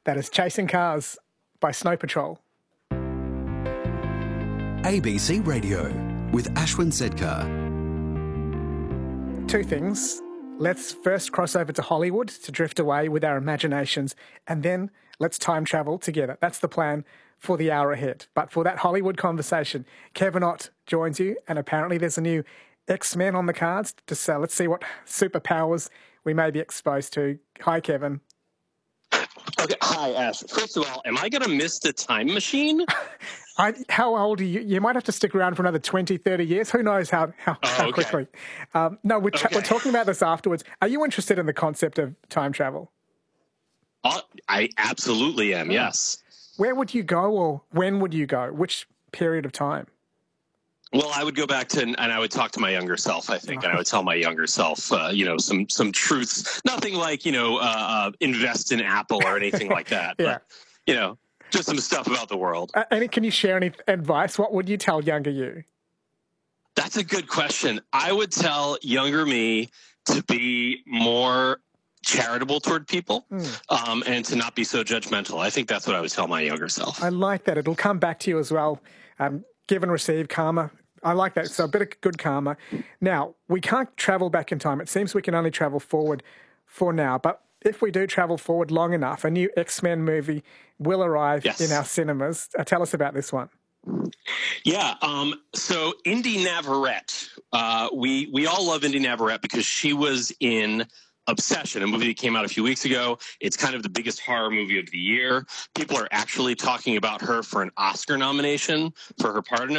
That is Chasing Cars by Snow Patrol. ABC Radio with Ashwin Sedkar. Two things. Let's first cross over to Hollywood to drift away with our imaginations, and then let's time travel together. That's the plan for the hour ahead. But for that Hollywood conversation, Kevin Ott joins you, and apparently there's a new X-Men on the cards. So let's see what superpowers we may be exposed to. Hi, Kevin. Okay, hi, Ash. First of all, am I going to miss the time machine? How old are you? You might have to stick around for another 20, 30 years. Who knows how quickly. No, we're talking about this afterwards. Are you interested in the concept of time travel? I absolutely am, yes. Where would you go, or when would you go? Which period of time? Well, I would go back to, and I would talk to my younger self, I think, and I would tell my younger self, some truths. Nothing like, invest in Apple or anything like that. Yeah. But, just some stuff about the world. And can you share any advice? What would you tell younger you? That's a good question. I would tell younger me to be more charitable toward people and to not be so judgmental. I think that's what I would tell my younger self. I like that. It'll come back to you as well. Give and receive karma. I like that. So a bit of good karma. Now, we can't travel back in time. It seems we can only travel forward for now. But if we do travel forward long enough, a new X-Men movie will arrive in our cinemas. Tell us about this one. Yeah. So Indy Navarrete, we all love Indy Navarrete because she was in Obsession, a movie that came out a few weeks ago. It's kind of the biggest horror movie of the year. People are actually talking about her for an Oscar nomination for her part in